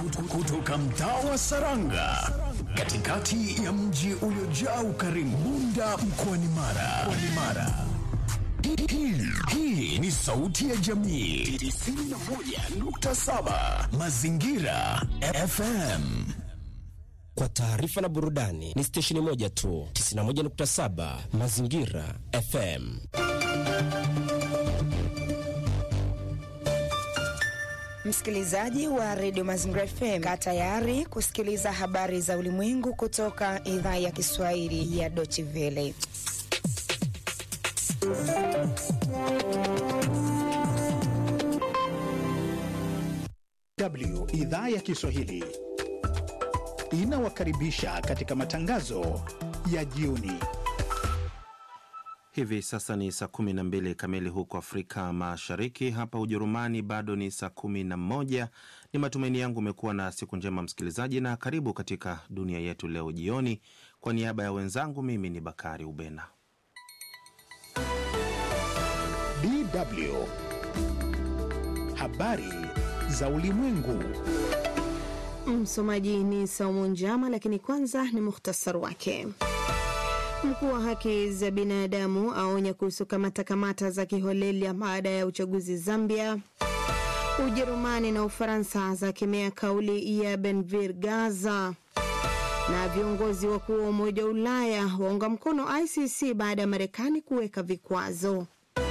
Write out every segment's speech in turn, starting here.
Kutoka mtaa wa Saranga, katikati ya mji uliojaa ukarimu, Bunda mkoani Mara. Hii ni sauti ya jamii 91.7 Mazingira FM. Kwa taarifa na burudani ni stesheni moja tu, 91.7 Mazingira FM. Msikilizaji wa Radio Mazingira FM, kaa tayari kusikiliza habari za ulimwengu kutoka idhaa ya Kiswahili ya Deutsche Welle. Idhaa ya Kiswahili inawakaribisha katika matangazo ya jioni. Hivi sasa ni saa 12 kamili huko Afrika Mashariki. Hapa Ujerumani bado ni saa 11. Ni matumaini yangu umekuwa na siku njema msikilizaji, na karibu katika dunia yetu leo jioni. Kwa niaba ya wenzangu, mimi ni Bakari Ubena. DW Habari za ulimwengu. Msomaji ni Saumu Njama, lakini kwanza ni mukhtasari wake. Mkuu wa haki za binadamu aonya kuhusu kamata za kiholela baada ya uchaguzi Zambia. Ujerumani na Ufaransa zakemea kauli ya Benvir Gaza. Na viongozi wakuu wa Umoja wa Ulaya waunga mkono ICC baada ya Marekani kuweka vikwazo.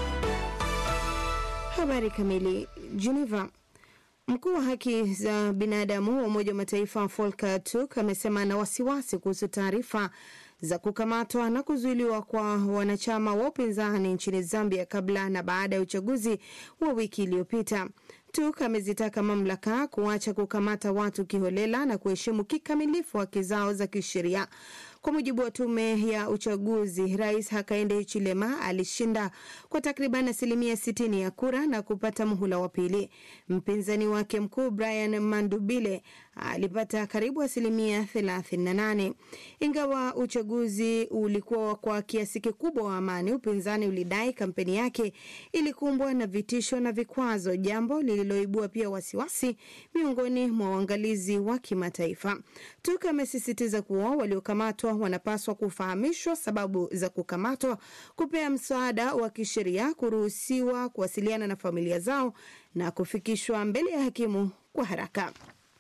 Habari kamili. Geneva. Mkuu wa haki za binadamu wa Umoja wa Mataifa Volker Turk amesema ana wasiwasi kuhusu taarifa za kukamatwa na kuzuiliwa kwa wanachama wa upinzani nchini Zambia kabla na baada ya uchaguzi wa wiki iliyopita. Turk amezitaka mamlaka kuacha kukamata watu kiholela na kuheshimu kikamilifu haki zao za kisheria. Kwa mujibu wa tume ya uchaguzi, Rais Hakainde Hichilema alishinda kwa takriban 60% ya kura na kupata muhula wa pili. Mpinzani wake mkuu Brian Mandubile alipata karibu 38%. Ingawa uchaguzi ulikuwa kwa kiasi kikubwa wa amani, upinzani ulidai kampeni yake ilikumbwa na vitisho na vikwazo, jambo lililoibua pia wasiwasi miongoni mwa waangalizi wa kimataifa. Turk amesisitiza kuwa waliokamatwa wanapaswa kufahamishwa sababu za kukamatwa, kupea msaada wa kisheria, kuruhusiwa kuwasiliana na familia zao na kufikishwa mbele ya hakimu kwa haraka.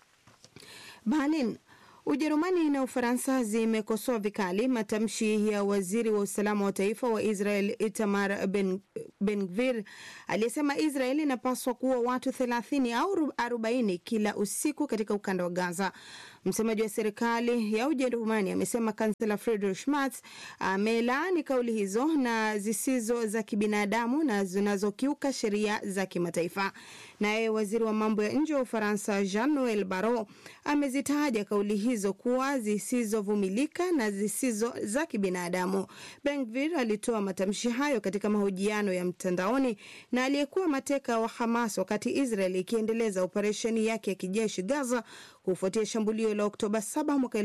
Berlin. Ujerumani na Ufaransa zimekosoa vikali matamshi ya waziri wa usalama wa taifa wa Israel Itamar Ben-Gvir aliyesema Israel inapaswa kuwa watu 30 au 40 kila usiku katika ukanda wa Gaza. Msemaji wa serikali ya Ujerumani amesema kansela Friedrich Merz amelaani kauli hizo na zisizo za kibinadamu na zinazokiuka sheria za kimataifa. Naye waziri wa mambo ya nje wa Ufaransa Jean-Noel Barrot amezitaja kauli hizo kuwa zisizovumilika na zisizo za kibinadamu. Ben-Gvir alitoa matamshi hayo katika mahojiano ya mtandaoni na aliyekuwa mateka wa Hamas wakati Israel ikiendeleza operesheni yake ya kijeshi Gaza kufuatia shambulio la Oktoba 7 mwaka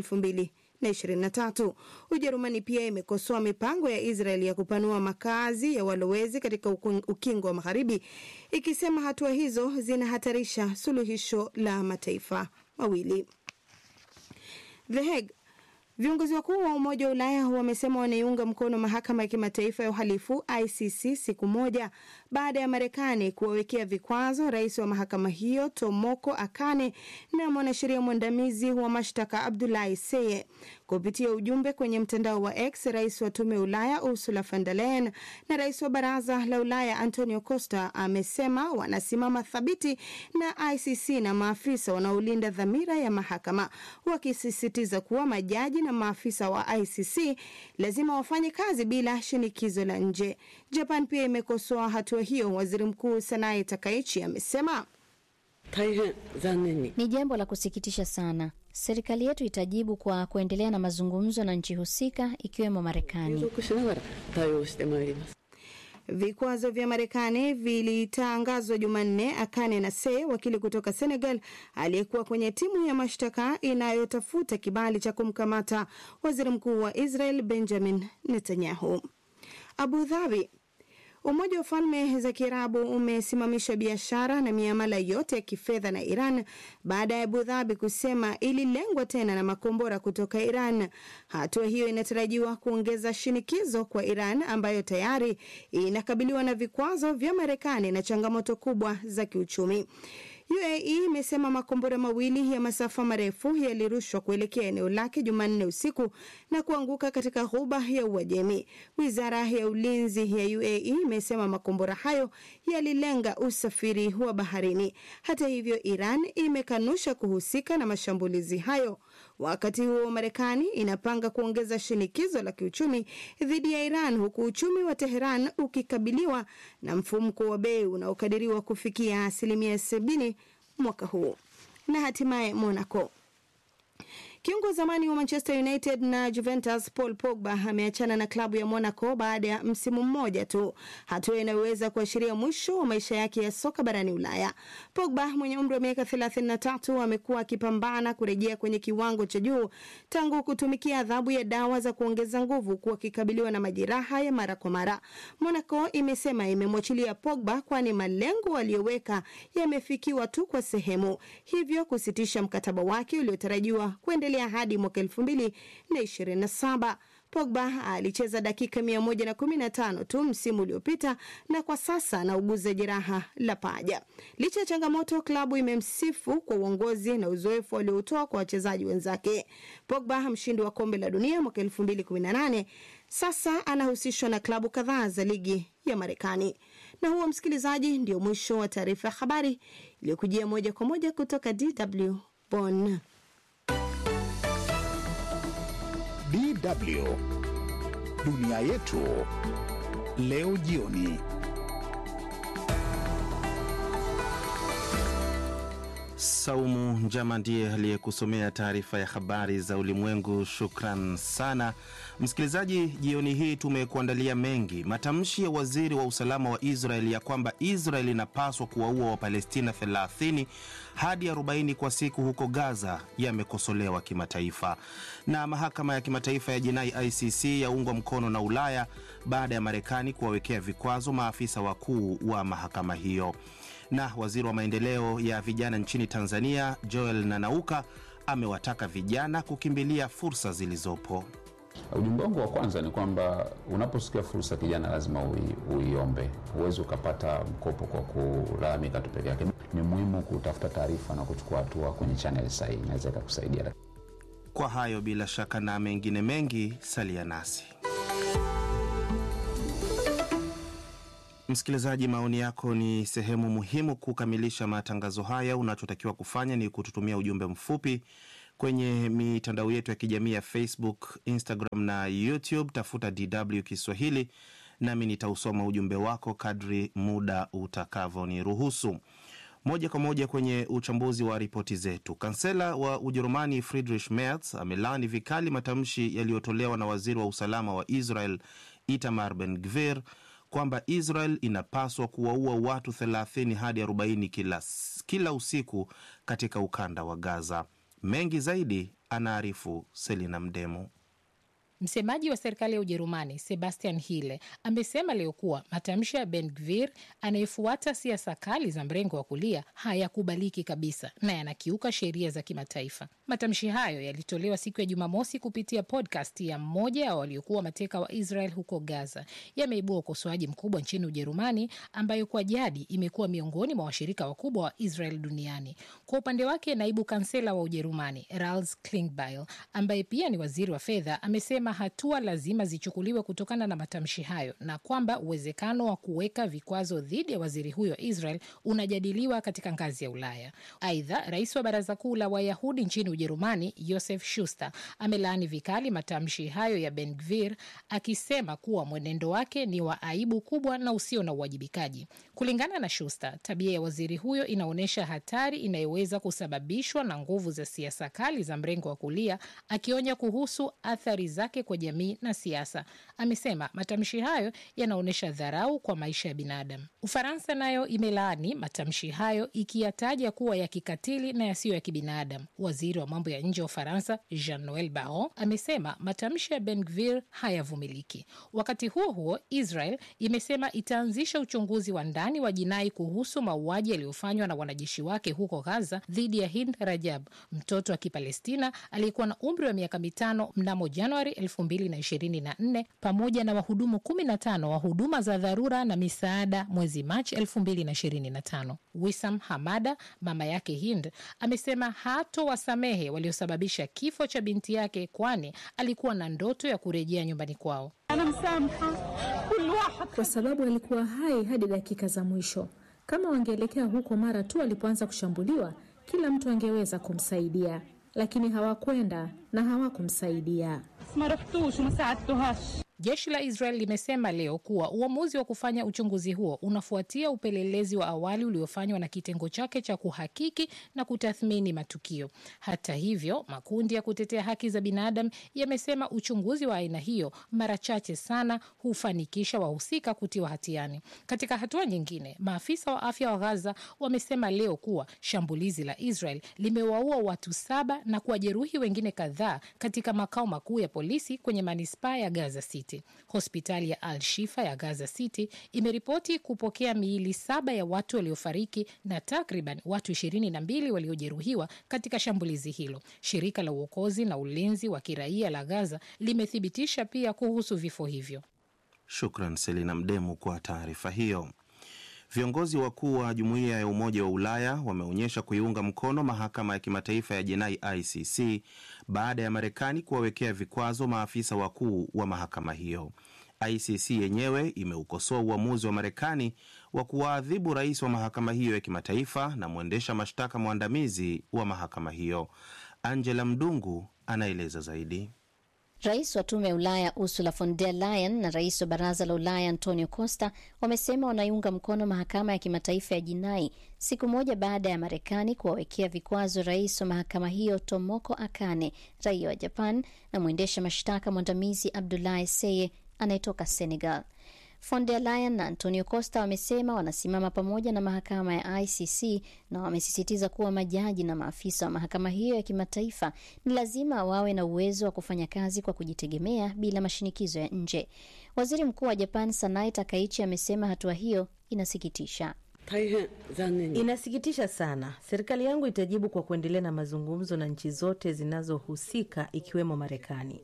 2023. Ujerumani pia imekosoa mipango ya Israel ya kupanua makazi ya walowezi katika ukingo wa Magharibi, ikisema hatua hizo zinahatarisha suluhisho la mataifa mawili. The Hague. Viongozi wakuu wa Umoja wa Ulaya wamesema wanaiunga mkono mahakama ya kimataifa ya uhalifu ICC siku moja baada ya Marekani kuwawekea vikwazo rais wa mahakama hiyo Tomoko Akane na mwanasheria mwandamizi wa mashtaka Abdoulaye Seye. Kupitia ujumbe kwenye mtandao wa X, rais wa tume ya Ulaya Ursula von der Leyen na rais wa baraza la Ulaya Antonio Costa amesema wanasimama thabiti na ICC na maafisa wanaolinda dhamira ya mahakama, wakisisitiza kuwa majaji na maafisa wa ICC lazima wafanye kazi bila shinikizo la nje. Japan pia imekosoa hatua hiyo. Waziri Mkuu Sanae Takaichi amesema ni jambo la kusikitisha sana. Serikali yetu itajibu kwa kuendelea na mazungumzo na nchi husika ikiwemo Marekani. Vikwazo vya Marekani vilitangazwa Jumanne. Akane na Seye, wakili kutoka Senegal aliyekuwa kwenye timu ya mashtaka inayotafuta kibali cha kumkamata waziri mkuu wa Israel Benjamin Netanyahu. Abu Dhabi. Umoja wa Falme za Kiarabu umesimamisha biashara na miamala yote ya kifedha na Iran baada ya Abu Dhabi kusema ililengwa tena na makombora kutoka Iran. Hatua hiyo inatarajiwa kuongeza shinikizo kwa Iran ambayo tayari inakabiliwa na vikwazo vya Marekani na changamoto kubwa za kiuchumi. UAE imesema makombora mawili ya masafa marefu yalirushwa kuelekea eneo lake Jumanne usiku na kuanguka katika ghuba ya Uajemi. Wizara ya Ulinzi ya UAE imesema makombora hayo yalilenga usafiri wa baharini. Hata hivyo, Iran imekanusha kuhusika na mashambulizi hayo. Wakati huo, Marekani inapanga kuongeza shinikizo la kiuchumi dhidi ya Iran, huku uchumi wa Tehran ukikabiliwa na mfumuko wa bei unaokadiriwa kufikia 70% mwaka huu. Na hatimaye Monaco. Kiungo zamani wa Manchester United na Juventus Paul Pogba ameachana na klabu ya Monaco baada ya msimu mmoja tu, hatua inayoweza kuashiria mwisho wa maisha yake ya soka barani Ulaya. Pogba mwenye umri wa miaka 33 amekuwa akipambana kurejea kwenye kiwango cha juu tangu kutumikia adhabu ya dawa za kuongeza nguvu kuwa kikabiliwa na majeraha ya mara kwa mara. Monaco imesema imemwachilia Pogba kwani malengo aliyoweka yamefikiwa tu kwa sehemu, hivyo kusitisha mkataba wake uliotarajiwa kuendelea hadi mwaka 2027. Pogba alicheza dakika 115 tu msimu uliopita na kwa sasa anauguza jeraha la paja. Licha ya changamoto, klabu imemsifu kwa uongozi na uzoefu aliotoa kwa wachezaji wenzake. Pogba, mshindi wa kombe la dunia mwaka 2018, sasa anahusishwa na klabu kadhaa za ligi ya Marekani. Na huo, msikilizaji, ndio mwisho wa taarifa ya habari iliyokujia moja kwa moja kutoka DW Bonn. DW Dunia Yetu leo jioni. Saumu Njama ndiye aliyekusomea taarifa ya habari za ulimwengu. Shukran sana msikilizaji. Jioni hii tumekuandalia mengi. Matamshi ya waziri wa usalama wa Israel ya kwamba Israel inapaswa kuwaua Wapalestina 30 hadi 40 kwa siku huko Gaza yamekosolewa kimataifa. Na mahakama ya kimataifa ya jinai ICC yaungwa mkono na Ulaya baada ya Marekani kuwawekea vikwazo maafisa wakuu wa mahakama hiyo. Na waziri wa maendeleo ya vijana nchini Tanzania, Joel Nanauka, amewataka vijana kukimbilia fursa zilizopo. Ujumbe wangu wa kwanza ni kwamba unaposikia fursa kijana lazima uiombe. Huwezi ukapata mkopo kwa kulalamika tu peke yake. Ni muhimu kutafuta taarifa na kuchukua hatua kwenye channel sahihi, inaweza kukusaidia. Kwa hayo bila shaka na mengine mengi, salia nasi. Msikilizaji, maoni yako ni sehemu muhimu kukamilisha matangazo haya. Unachotakiwa kufanya ni kututumia ujumbe mfupi kwenye mitandao yetu ya kijamii ya Facebook, Instagram na YouTube. Tafuta DW Kiswahili nami nitausoma ujumbe wako kadri muda utakavoniruhusu. Moja kwa moja kwenye uchambuzi wa ripoti zetu. Kansela wa Ujerumani Friedrich Merz amelaani vikali matamshi yaliyotolewa na waziri wa usalama wa Israel Itamar Ben-Gvir kwamba Israel inapaswa kuwaua watu 30 hadi 40 kila usiku katika ukanda wa Gaza. Mengi zaidi anaarifu Selina Mdemo. Msemaji wa serikali ya Ujerumani Sebastian Hille amesema leo kuwa matamshi ya Ben-Gvir anayefuata siasa kali za mrengo wa kulia hayakubaliki kabisa na yanakiuka sheria za kimataifa. Matamshi hayo yalitolewa siku ya Jumamosi kupitia podcast ya mmoja wa waliokuwa mateka wa Israel huko Gaza. Yameibua ukosoaji mkubwa nchini Ujerumani, ambayo kwa jadi imekuwa miongoni mwa washirika wakubwa wa Israel duniani. Kwa upande wake, naibu kansela wa Ujerumani Ralf Klingbeil, ambaye pia ni waziri wa fedha, amesema hatua lazima zichukuliwe kutokana na matamshi hayo na kwamba uwezekano wa kuweka vikwazo dhidi ya waziri huyo wa Israel unajadiliwa katika ngazi ya Ulaya. Aidha, rais wa baraza kuu la Wayahudi nchini Ujerumani Josef Schuster amelaani vikali matamshi hayo ya Ben-Gvir, akisema kuwa mwenendo wake ni wa aibu kubwa na usio na uwajibikaji. Kulingana na Schuster, tabia ya waziri huyo inaonyesha hatari inayoweza kusababishwa na nguvu za siasa kali za mrengo wa kulia, akionya kuhusu athari zake yake kwa jamii na siasa. Amesema matamshi hayo yanaonyesha dharau kwa maisha ya binadamu. Ufaransa nayo imelaani matamshi hayo ikiyataja kuwa ya kikatili na yasiyo ya kibinadamu. Waziri wa mambo ya nje wa Ufaransa Jean-Noel Barrot amesema matamshi ya Ben-Gvir hayavumiliki. Wakati huo huo, Israel imesema itaanzisha uchunguzi wa ndani wa jinai kuhusu mauaji yaliyofanywa na wanajeshi wake huko Gaza dhidi ya Hind Rajab, mtoto wa Kipalestina aliyekuwa na umri wa miaka 5 mnamo Januari 2024, pamoja na wahudumu 15 wa huduma za dharura na misaada mwezi Machi 2025. Wissam Hamada, mama yake Hind, amesema hatowasamehe waliosababisha kifo cha binti yake, kwani alikuwa na ndoto ya kurejea nyumbani kwao. Kwa sababu alikuwa hai hadi dakika za mwisho. Kama wangeelekea huko mara tu alipoanza kushambuliwa, kila mtu angeweza kumsaidia, lakini hawakwenda na hawakumsaidia. Jeshi la Israel limesema leo kuwa uamuzi wa kufanya uchunguzi huo unafuatia upelelezi wa awali uliofanywa na kitengo chake cha kuhakiki na kutathmini matukio. Hata hivyo, makundi ya kutetea haki za binadamu yamesema uchunguzi wa aina hiyo mara chache sana hufanikisha wahusika kutiwa hatiani. Katika hatua nyingine, maafisa wa afya wa Gaza wamesema leo kuwa shambulizi la Israel limewaua watu 7 na kuwajeruhi wengine kadhaa katika makao makuu ya polisi kwenye manispaa ya Gaza City. Hospitali ya Al-Shifa ya Gaza City imeripoti kupokea miili 7 ya watu waliofariki na takriban watu 22 waliojeruhiwa katika shambulizi hilo. Shirika la uokozi na ulinzi wa kiraia la Gaza limethibitisha pia kuhusu vifo hivyo. Shukran Selina Mdemu kwa taarifa hiyo. Viongozi wakuu wa Jumuiya ya Umoja wa Ulaya wameonyesha kuiunga mkono mahakama ya kimataifa ya jinai ICC baada ya Marekani kuwawekea vikwazo maafisa wakuu wa mahakama hiyo. ICC yenyewe imeukosoa uamuzi wa Marekani wa kuwaadhibu rais wa mahakama hiyo ya kimataifa na mwendesha mashtaka mwandamizi wa mahakama hiyo. Angela Mdungu anaeleza zaidi. Rais wa Tume ya Ulaya Ursula von der Leyen na rais wa Baraza la Ulaya Antonio Costa wamesema wanaiunga mkono mahakama ya kimataifa ya jinai siku moja baada ya Marekani kuwawekea vikwazo rais wa mahakama hiyo Tomoko Akane, raia wa Japan, na mwendesha mashtaka mwandamizi Abdoulaye Seye anayetoka Senegal. Von der Leyen na Antonio Costa wamesema wanasimama pamoja na mahakama ya ICC na wamesisitiza kuwa majaji na maafisa wa mahakama hiyo ya kimataifa ni lazima wawe na uwezo wa kufanya kazi kwa kujitegemea bila mashinikizo ya nje. Waziri Mkuu wa Japan Sanae Takaichi amesema hatua hiyo inasikitisha. Inasikitisha sana. Serikali yangu itajibu kwa kuendelea na mazungumzo na nchi zote zinazohusika ikiwemo Marekani.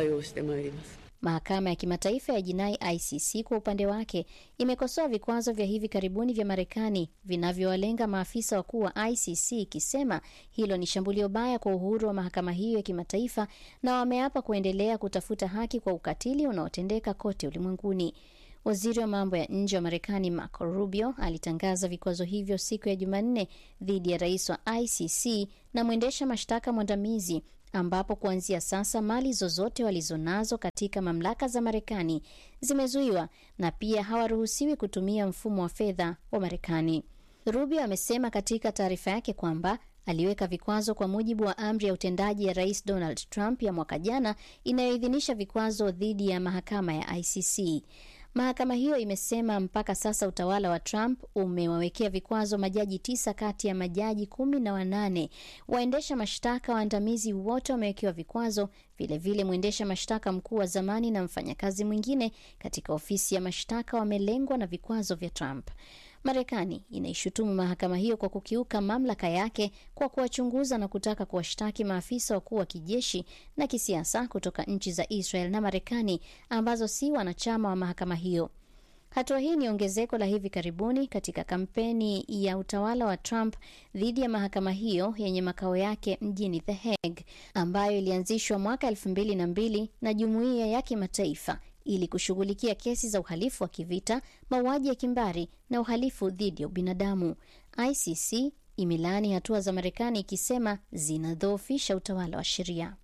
Mahakama ya kimataifa ya jinai ICC kwa upande wake imekosoa vikwazo vya hivi karibuni vya Marekani vinavyowalenga maafisa wakuu wa ICC, ikisema hilo ni shambulio baya kwa uhuru wa mahakama hiyo ya kimataifa, na wameapa kuendelea kutafuta haki kwa ukatili unaotendeka kote ulimwenguni. Waziri wa mambo ya nje wa Marekani Marco Rubio alitangaza vikwazo hivyo siku ya Jumanne dhidi ya rais wa ICC na mwendesha mashtaka mwandamizi, ambapo kuanzia sasa mali zozote walizonazo katika mamlaka za Marekani zimezuiwa na pia hawaruhusiwi kutumia mfumo wa fedha wa Marekani. Rubio amesema katika taarifa yake kwamba aliweka vikwazo kwa mujibu wa amri ya utendaji ya Rais Donald Trump ya mwaka jana inayoidhinisha vikwazo dhidi ya mahakama ya ICC. Mahakama hiyo imesema mpaka sasa utawala wa Trump umewawekea vikwazo majaji 9 kati ya majaji 18. Waendesha mashtaka waandamizi wote wamewekewa vikwazo, vilevile mwendesha mashtaka mkuu wa zamani na mfanyakazi mwingine katika ofisi ya mashtaka wamelengwa na vikwazo vya Trump. Marekani inaishutumu mahakama hiyo kwa kukiuka mamlaka yake kwa kuwachunguza na kutaka kuwashtaki maafisa wakuu wa kijeshi na kisiasa kutoka nchi za Israel na Marekani ambazo si wanachama wa mahakama hiyo. Hatua hii ni ongezeko la hivi karibuni katika kampeni ya utawala wa Trump dhidi ya mahakama hiyo yenye makao yake mjini The Hague, ambayo ilianzishwa mwaka 2002 na jumuiya ya kimataifa ili kushughulikia kesi za uhalifu wa kivita, mauaji ya kimbari na uhalifu dhidi ya ubinadamu. ICC imelaani hatua za Marekani ikisema zinadhoofisha utawala wa sheria.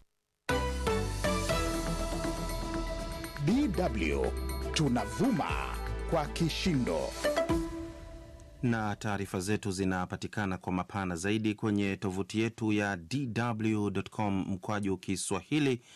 DW tunavuma kwa kishindo. Na taarifa zetu zinapatikana kwa mapana zaidi kwenye tovuti yetu ya dw.com/Kiswahili.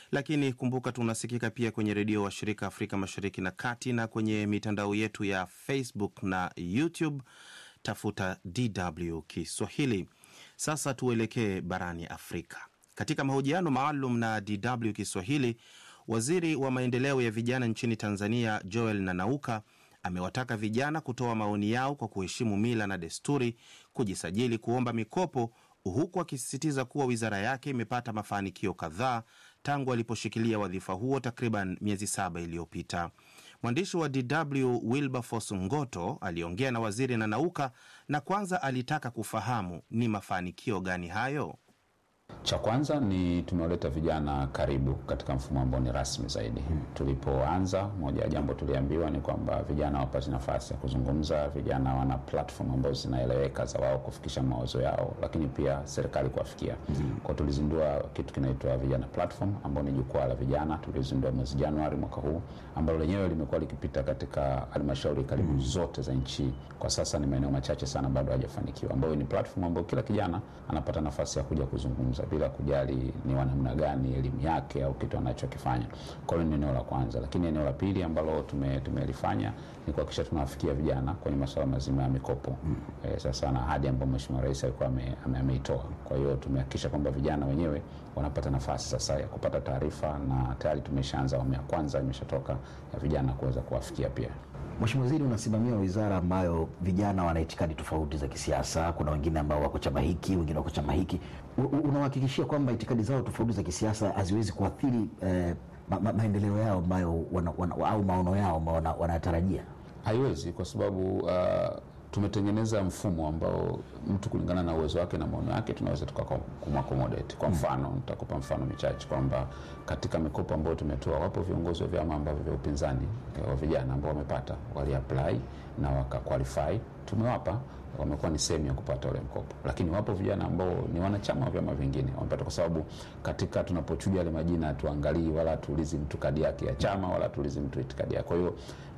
lakini kumbuka tunasikika pia kwenye redio wa shirika Afrika Mashariki na Kati na kwenye mitandao yetu ya Facebook na YouTube. Tafuta DW Kiswahili. Sasa tuelekee barani Afrika. Katika mahojiano maalum na DW Kiswahili, waziri wa maendeleo ya vijana nchini Tanzania Joel Nanauka amewataka vijana kutoa maoni yao kwa kuheshimu mila na desturi, kujisajili kuomba mikopo, huku akisisitiza kuwa wizara yake imepata mafanikio kadhaa tangu aliposhikilia wadhifa huo takriban miezi 7 iliyopita. Mwandishi wa DW Wilberforce Ngoto aliongea na waziri Nanauka na kwanza alitaka kufahamu ni mafanikio gani hayo. Cha kwanza ni tumewaleta vijana karibu katika mfumo ambao ni rasmi zaidi. Tulipoanza, moja ya jambo tuliambiwa ni kwamba vijana wapate nafasi ya kuzungumza, vijana wana platform ambazo zinaeleweka za wao kufikisha mawazo yao, lakini pia serikali kuwafikia. Kwa tulizindua kitu kinaitwa Vijana Platform ambao ni jukwaa la vijana, tulizindua mwezi Januari mwaka huu, ambalo lenyewe limekuwa likipita katika halmashauri karibu zote za nchi. Kwa sasa ni maeneo machache sana bado hajafanikiwa, ambayo ni platform ambayo kila kijana anapata nafasi ya kuja kuzungumza bila kujali ni wanamna gani elimu yake au kitu anachokifanya. Kwa hiyo ni eneo la kwanza, lakini eneo la pili ambalo tumelifanya ni kuhakikisha tunawafikia vijana kwenye masuala mazima ya mikopo. Sasa na ahadi ambayo Mheshimiwa Rais alikuwa ameitoa. Kwa hiyo tumehakikisha kwamba vijana wenyewe wanapata nafasi sasa ya kupata taarifa, na tayari tumeshaanza awamu ya kwanza imeshatoka ya vijana kuweza kuwafikia pia. Mheshimiwa Waziri, unasimamia wizara ambayo vijana wana itikadi tofauti za kisiasa. Kuna wengine ambao wako chama hiki, wengine wako chama hiki. Unahakikishia kwamba itikadi zao tofauti za kisiasa haziwezi kuathiri maendeleo yao ambayo au maono yao ambao wanatarajia? Haiwezi, kwa sababu tumetengeneza mfumo ambao mtu kulingana na uwezo wake na maono yake tunaweza tukakumaccommodate. Kwa mfano, nitakupa mfano michache kwamba katika mikopo ambayo tumetoa, wapo viongozi wa vyama ambavyo vya upinzani wa vijana ambao wamepata, wali apply na wakaqualify, tumewapa, wamekuwa ni sehemu ya kupata ule mkopo. Lakini wapo vijana ambao ni wanachama wa vyama vingine wamepata, kwa sababu katika tunapochuja yale majina tuangalie wala tuulizi mtu kadi yake ya chama wala tuulizi mtu itikadi yake. Kwa hiyo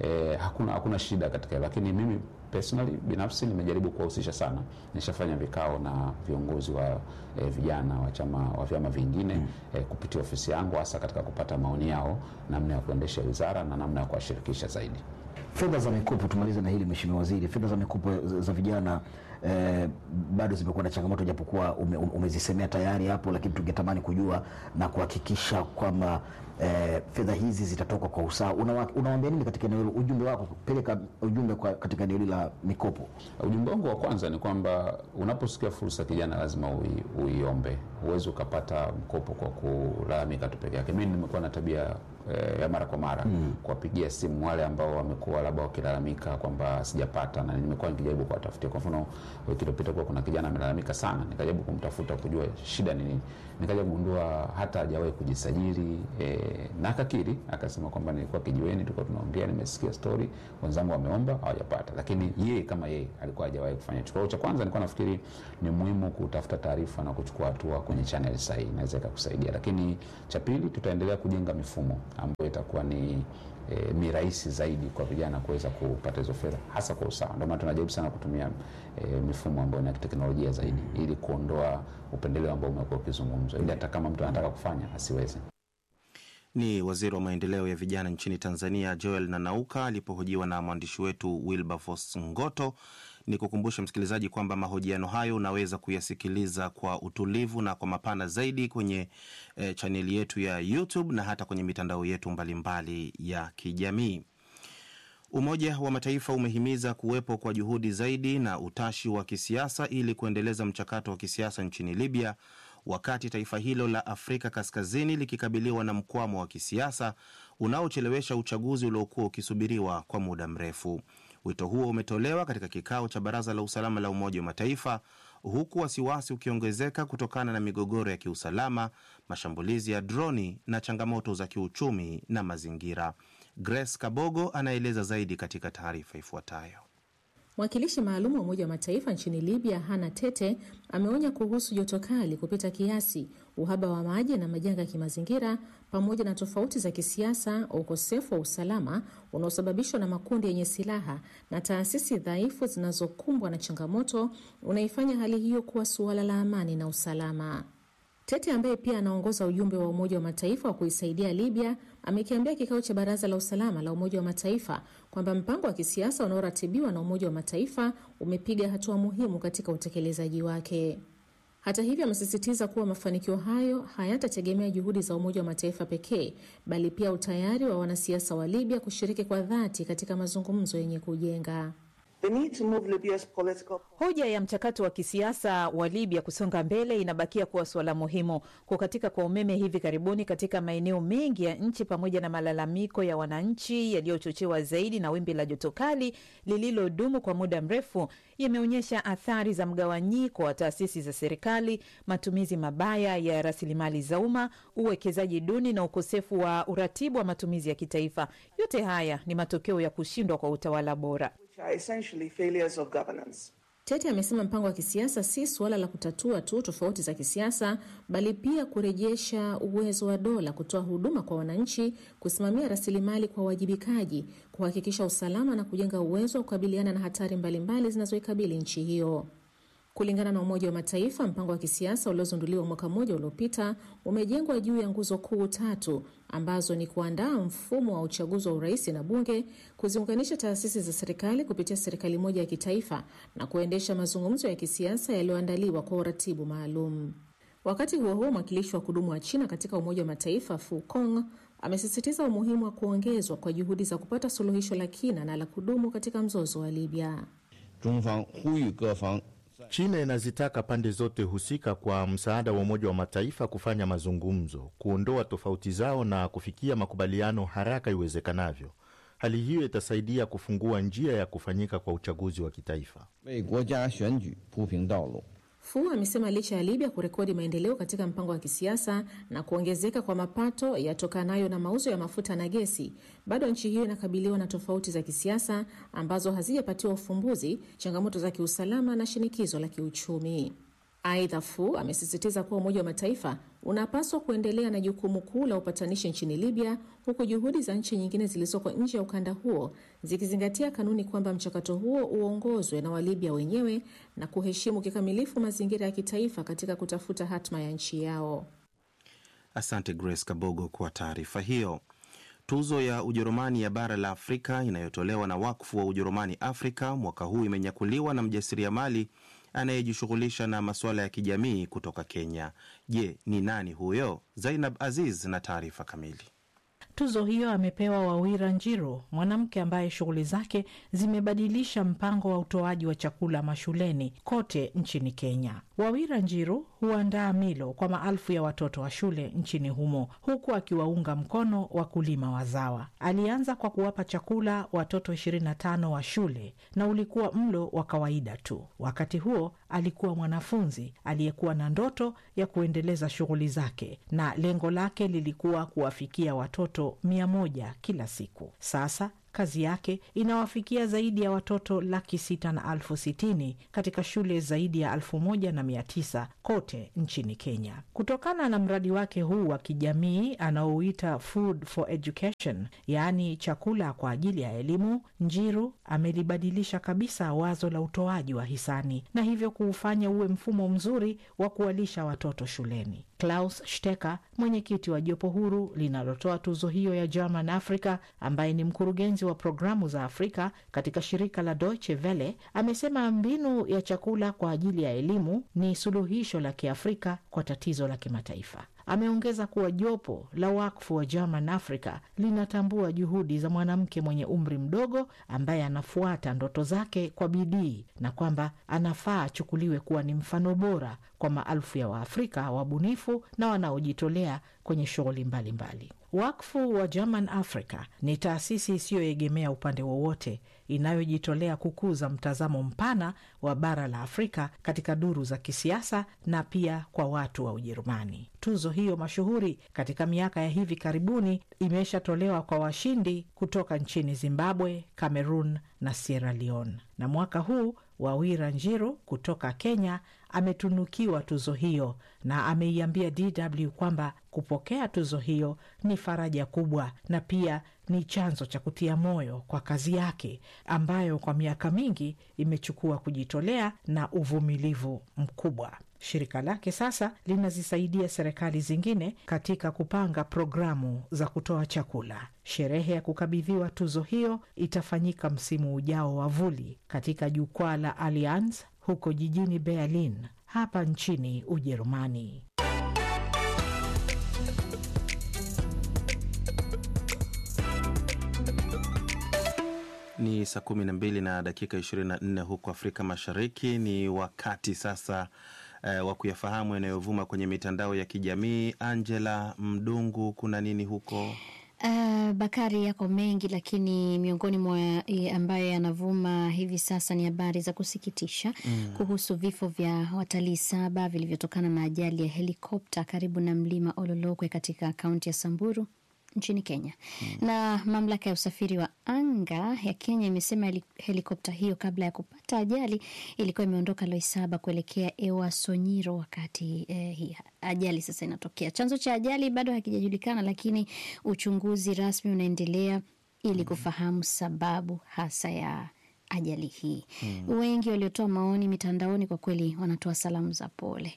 hakuna shida katika. Lakini mimi personally binafsi nimejaribu kuwahusisha sana. Nishafanya vikao na viongozi wa vijana wa chama wa vyama vingine kupitia ofisi yangu, hasa katika kupata maoni yao namna ya kuendesha wizara na namna ya kuwashirikisha zaidi. Fedha za mikopo, tumalize na hili Mheshimiwa Waziri. Fedha za mikopo za vijana bado zimekuwa na changamoto, japokuwa umezisemea tayari hapo, lakini tungetamani kujua na kuhakikisha kwamba fedha hizi zitatoka kwa usawa. Unawaambia nini katika eneo hilo, ujumbe wako kupeleka ujumbe katika eneo la mikopo? Ujumbe wangu wa kwanza ni kwamba unaposikia fursa kijana lazima uiombe. Uweze ukapata mkopo kwa kulalamika tu peke yake. Mimi nimekuwa na tabia ya mara kwa mara kuwapigia simu wale ambao wamekuwa labda wakilalamika kwamba sijapata, na nimekuwa nikijaribu kuwatafutia. Kwa mfano wiki iliyopita kuna kijana amelalamika sana, nikajaribu kumtafuta kujua shida ni nini. Nikaja kugundua hata hajawahi kujisajili, na akakiri akasema kwamba nilikuwa kijiweni, tulikuwa tunaongea, nimesikia story wenzangu wameomba hawajapata, lakini yeye kama yeye alikuwa hajawahi kufanya hicho. Kwa hiyo cha kwanza nilikuwa nafikiri ni muhimu kutafuta taarifa na kuchukua hatua kwenye channel sahihi, inaweza kukusaidia. Lakini cha pili, tutaendelea kujenga mifumo ambayo itakuwa ni rahisi zaidi kwa vijana kuweza kupata hizo fedha, hasa kwa usawa. Ndio maana tunajaribu sana kutumia mifumo ambayo ni teknolojia zaidi, ili kuondoa upendeleo ambao umekuwa ukizungumzwa, ili hata kama mtu anataka kufanya asiweze. Ni waziri wa maendeleo ya vijana nchini Tanzania Joel Nanauka alipohojiwa na mwandishi wetu Wilberforce Ngoto. Ni kukumbusha msikilizaji kwamba mahojiano hayo unaweza kuyasikiliza kwa utulivu na kwa mapana zaidi kwenye chaneli yetu ya YouTube na hata kwenye mitandao yetu mbalimbali ya kijamii. Umoja wa Mataifa umehimiza kuwepo kwa juhudi zaidi na utashi wa kisiasa ili kuendeleza mchakato wa kisiasa nchini Libya, wakati taifa hilo la Afrika Kaskazini likikabiliwa na mkwamo wa kisiasa unaochelewesha uchaguzi uliokuwa ukisubiriwa kwa muda mrefu. Wito huo umetolewa katika kikao cha Baraza la Usalama la Umoja wa Mataifa, huku wasiwasi ukiongezeka kutokana na migogoro ya kiusalama, mashambulizi ya droni na changamoto za kiuchumi na mazingira. Grace Kabogo anaeleza zaidi katika taarifa ifuatayo. Mwakilishi maalum wa Umoja wa Mataifa nchini Libya, Hana Tete, ameonya kuhusu joto kali kupita kiasi, uhaba wa maji na majanga ya kimazingira, pamoja na tofauti za kisiasa, ukosefu wa usalama unaosababishwa na makundi yenye silaha na taasisi dhaifu zinazokumbwa na changamoto, unaifanya hali hiyo kuwa suala la amani na usalama. Tete ambaye pia anaongoza ujumbe wa Umoja wa Mataifa wa kuisaidia Libya amekiambia kikao cha Baraza la Usalama la Umoja wa Mataifa kwamba mpango wa kisiasa unaoratibiwa na Umoja wa Mataifa umepiga hatua muhimu katika utekelezaji wake. Hata hivyo, amesisitiza kuwa mafanikio hayo hayatategemea juhudi za Umoja wa Mataifa pekee, bali pia utayari wa wanasiasa wa Libya kushiriki kwa dhati katika mazungumzo yenye kujenga. Hoja ya mchakato wa kisiasa wa Libya kusonga mbele inabakia kuwa suala muhimu. Kukatika kwa umeme hivi karibuni katika maeneo mengi ya nchi pamoja na malalamiko ya wananchi yaliyochochewa zaidi na wimbi la joto kali lililodumu kwa muda mrefu yameonyesha athari za mgawanyiko wa taasisi za serikali, matumizi mabaya ya rasilimali za umma, uwekezaji duni na ukosefu wa uratibu wa matumizi ya kitaifa. Yote haya ni matokeo ya kushindwa kwa utawala bora. Tete amesema mpango wa kisiasa si suala la kutatua tu tofauti za kisiasa, bali pia kurejesha uwezo wa dola kutoa huduma kwa wananchi, kusimamia rasilimali kwa wajibikaji, kuhakikisha usalama na kujenga uwezo wa kukabiliana na hatari mbalimbali zinazoikabili nchi hiyo. Kulingana na Umoja wa Mataifa, mpango wa kisiasa uliozunduliwa mwaka mmoja uliopita umejengwa juu ya nguzo kuu 3 ambazo ni kuandaa mfumo wa uchaguzi wa urais na bunge, kuziunganisha taasisi za serikali kupitia serikali moja ya kitaifa na kuendesha mazungumzo ya kisiasa yaliyoandaliwa kwa uratibu maalum. Wakati huo huo, mwakilishi wa kudumu wa China katika Umoja wa Mataifa Fu Kong amesisitiza umuhimu wa kuongezwa kwa juhudi za kupata suluhisho la kina na la kudumu katika mzozo wa Libya. China inazitaka pande zote husika kwa msaada wa Umoja wa Mataifa kufanya mazungumzo, kuondoa tofauti zao na kufikia makubaliano haraka iwezekanavyo. Hali hiyo itasaidia kufungua njia ya kufanyika kwa uchaguzi wa kitaifa. Fu amesema licha ya Libya kurekodi maendeleo katika mpango wa kisiasa na kuongezeka kwa mapato yatokanayo na mauzo ya mafuta na gesi, bado nchi hiyo inakabiliwa na tofauti za kisiasa ambazo hazijapatiwa ufumbuzi, changamoto za kiusalama na shinikizo la kiuchumi. Aidha, Fu amesisitiza kuwa Umoja wa Mataifa unapaswa kuendelea na jukumu kuu la upatanishi nchini Libya, huku juhudi za nchi nyingine zilizoko nje ya ukanda huo zikizingatia kanuni kwamba mchakato huo uongozwe na Walibya wenyewe na kuheshimu kikamilifu mazingira ya kitaifa katika kutafuta hatma ya nchi yao. Asante Grace Kabogo kwa taarifa hiyo. Tuzo ya Ujerumani ya bara la Afrika inayotolewa na wakfu wa Ujerumani Afrika mwaka huu imenyakuliwa na mjasiriamali anayejishughulisha na masuala ya kijamii kutoka Kenya. Je, ni nani huyo? Zainab Aziz na taarifa kamili. Tuzo hiyo amepewa Wawira Njiru, mwanamke ambaye shughuli zake zimebadilisha mpango wa utoaji wa chakula mashuleni kote nchini Kenya. Wawira Njiru huandaa milo kwa maelfu ya watoto wa shule nchini humo, huku akiwaunga mkono wakulima wazawa. Alianza kwa kuwapa chakula watoto 25 wa shule na ulikuwa mlo wa kawaida tu. Wakati huo alikuwa mwanafunzi aliyekuwa na ndoto ya kuendeleza shughuli zake, na lengo lake lilikuwa kuwafikia watoto 100 kila siku. Sasa kazi yake inawafikia zaidi ya watoto 660,000 katika shule zaidi ya 1,900 kote nchini Kenya. Kutokana na mradi wake huu wa kijamii anaouita Food for Education, yaani chakula kwa ajili ya elimu, Njiru amelibadilisha kabisa wazo la utoaji wa hisani na hivyo kuufanya uwe mfumo mzuri wa kuwalisha watoto shuleni. Klaus Stecker, mwenyekiti wa jopo huru linalotoa tuzo hiyo ya German Africa, ambaye ni mkurugenzi wa programu za Afrika katika shirika la Deutsche Welle, amesema mbinu ya chakula kwa ajili ya elimu ni suluhisho la Kiafrika kwa tatizo la kimataifa. Ameongeza kuwa jopo la wakfu wa German Africa linatambua juhudi za mwanamke mwenye umri mdogo ambaye anafuata ndoto zake kwa bidii na kwamba anafaa chukuliwe kuwa ni mfano bora kwa maelfu ya Waafrika wabunifu na wanaojitolea kwenye shughuli mbalimbali. Wakfu wa German Africa ni taasisi isiyoegemea upande wowote inayojitolea kukuza mtazamo mpana wa bara la Afrika katika duru za kisiasa na pia kwa watu wa Ujerumani. Tuzo hiyo mashuhuri katika miaka ya hivi karibuni imeshatolewa kwa washindi kutoka nchini Zimbabwe, Cameroon na Sierra Leone. Na mwaka huu Wawira Njiru kutoka Kenya ametunukiwa tuzo hiyo na ameiambia DW kwamba kupokea tuzo hiyo ni faraja kubwa na pia ni chanzo cha kutia moyo kwa kazi yake ambayo kwa miaka mingi imechukua kujitolea na uvumilivu mkubwa. Shirika lake sasa linazisaidia serikali zingine katika kupanga programu za kutoa chakula. Sherehe ya kukabidhiwa tuzo hiyo itafanyika msimu ujao wa vuli katika jukwaa la Allianz huko jijini Berlin hapa nchini Ujerumani. Ni saa 12 na dakika 24 huko Afrika Mashariki. Ni wakati sasa wa kuyafahamu yanayovuma kwenye mitandao ya kijamii. Angela Mdungu, kuna nini huko? Bakari, yako mengi, lakini miongoni mwa ambayo yanavuma hivi sasa ni habari za kusikitisha kuhusu vifo vya watalii 7 vilivyotokana na ajali ya helikopta karibu na mlima Ololokwe katika kaunti ya Samburu nchini Kenya. Na mamlaka ya usafiri wa anga ya Kenya imesema helikopta hiyo kabla ya kupata ajali ilikuwa imeondoka Loisaba kuelekea Ewasonyiro wakati hii ajali sasa inatokea. Chanzo cha ajali bado hakijajulikana, lakini uchunguzi rasmi unaendelea ili kufahamu sababu hasa ya ajali hii. Wengi waliotoa maoni mitandaoni kwa kweli wanatoa salamu za pole.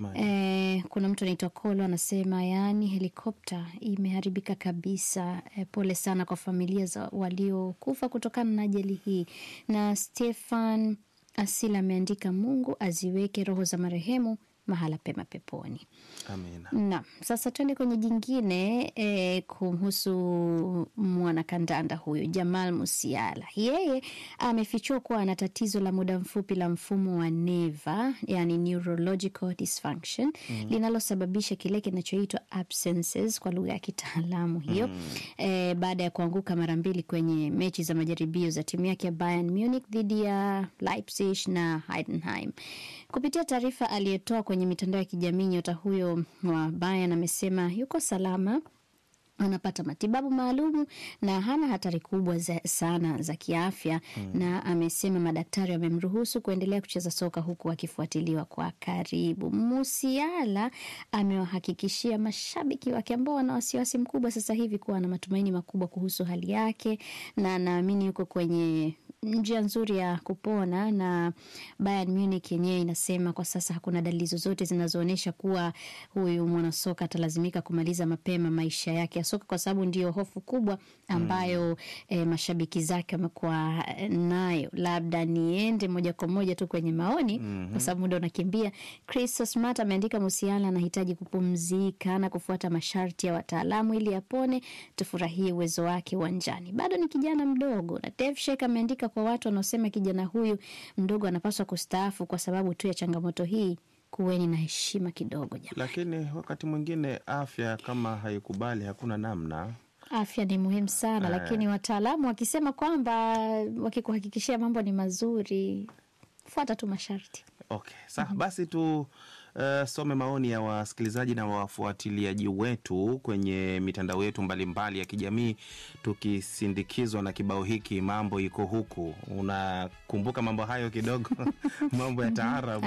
Kuna mtu anaitwa Kolo anasema yani helikopta imeharibika kabisa. Pole sana kwa familia za waliokufa kutokana na ajali hii. Na Stefan Asila ameandika Mungu aziweke roho za marehemu mahala pema peponi. Amina. Na sasa tuende kwenye jingine kuhusu mwanakandanda huyu Jamal Musiala. Yeye amefichua kuwa ana tatizo la muda mfupi la mfumo wa neva, yani neurological dysfunction, linalosababisha kile kinachoitwa absences kwa lugha ya kitaalamu hiyo. Baada ya kuanguka mara 2 kwenye mechi za majaribio za timu yake ya Bayern Munich dhidi ya Leipzig na Heidenheim. Kupitia taarifa aliyetoa kwenye mitandao ya kijamii, nyota huyo wa Bayern amesema yuko salama, anapata matibabu maalumu na hana hatari kubwa sana za kiafya. Na amesema madaktari wamemruhusu kuendelea kucheza soka huku akifuatiliwa kwa karibu. Musiala amewahakikishia mashabiki wake ambao wana wasiwasi mkubwa sasa hivi kuwa ana matumaini makubwa kuhusu hali yake na anaamini yuko kwenye njia nzuri ya kupona. Na Bayern Munich yenyewe inasema kwa sasa hakuna dalili zozote zinazoonyesha kuwa huyu mwanasoka atalazimika kumaliza mapema maisha yake ya soka, kwa sababu ndio hofu kubwa ambayo mashabiki zake wamekuwa nayo. Labda niende moja kwa moja tu kwenye maoni kwa sababu muda unakimbia. Chris Smart ameandika Musiala anahitaji kupumzika na kufuata masharti ya wataalamu ili apone, tufurahie uwezo wake uwanjani. Bado ni kijana mdogo. Na Dave Sheik ameandika kwa watu wanaosema kijana huyu mdogo anapaswa kustaafu kwa sababu tu ya changamoto hii, kuweni na heshima kidogo jamani. Lakini wakati mwingine afya kama haikubali hakuna namna. Afya ni muhimu sana, lakini wataalamu wakisema kwamba wakikuhakikishia mambo ni mazuri, fuata tu masharti. Okay, sawa. Basi tu some maoni ya wasikilizaji na wafuatiliaji wetu kwenye mitandao yetu mbalimbali ya kijamii, tukisindikizwa na kibao hiki mambo iko huku. Unakumbuka mambo hayo kidogo? Mambo ya taarabu.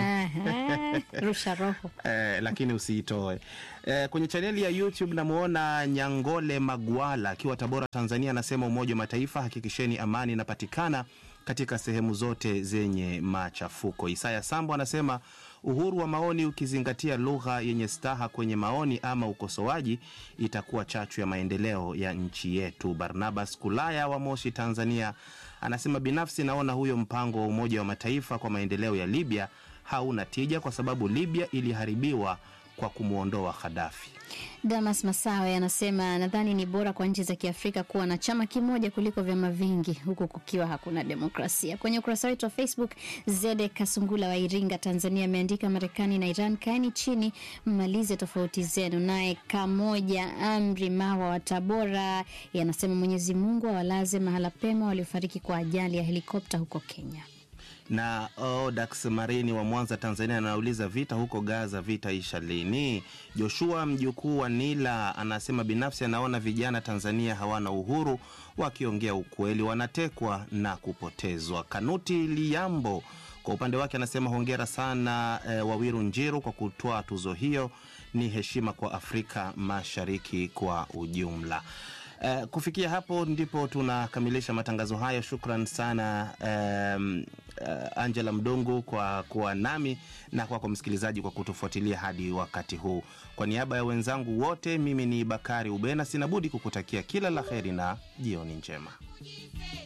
Rusha roho. Lakini usiitoe. Kwenye chaneli ya YouTube namuona Nyangole Magwala akiwa Tabora, Tanzania, anasema Umoja wa Mataifa, hakikisheni amani inapatikana katika sehemu zote zenye machafuko. Isaya Sambo anasema uhuru wa maoni ukizingatia lugha yenye staha kwenye maoni ama ukosoaji itakuwa chachu ya maendeleo ya nchi yetu. Barnabas Kulaya wa Moshi, Tanzania, anasema binafsi naona huyo mpango wa Umoja wa Mataifa kwa maendeleo ya Libya hauna tija kwa sababu Libya iliharibiwa kwa kumuondoa Gaddafi. Damas Masawe anasema nadhani ni bora kwa nchi za Kiafrika kuwa na chama kimoja kuliko vyama vingi huku kukiwa hakuna demokrasia. Kwenye ukurasa wetu wa Facebook, Zede Kasungula wa Iringa, Tanzania, ameandika Marekani na Iran, kaeni chini mmalize tofauti zenu. Naye Kamoja Amri Mawa wa Tabora yanasema Mwenyezi Mungu awalaze mahala pema waliofariki kwa ajali ya helikopta huko Kenya. Na Dax Marini wa Mwanza, Tanzania, anauliza vita huko Gaza, vita isha lini? Joshua mjukuu wa Nila anasema binafsi anaona vijana Tanzania hawana uhuru, wakiongea ukweli wanatekwa na kupotezwa. Kanuti Liambo Kwa upande wake anasema hongera sana Wawiru Njiru kwa kutoa tuzo hiyo, ni heshima kwa Afrika Mashariki kwa ujumla. Kufikia hapo ndipo tunakamilisha matangazo hayo. Shukran sana Angela Mdungu kwa kuwa nami na kwa msikilizaji kwa kutufuatilia hadi wakati huu. Kwa niaba ya wenzangu wote, mimi ni Bakari Ubena, sina budi kukutakia kila la kheri na jioni njema.